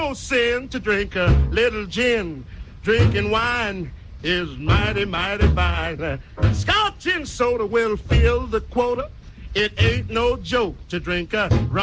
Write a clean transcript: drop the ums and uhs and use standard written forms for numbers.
no sin to drink a little gin. Drinking wine is mighty, mighty fine. Scotch and soda will fill the quota. It ain't no joke to drink a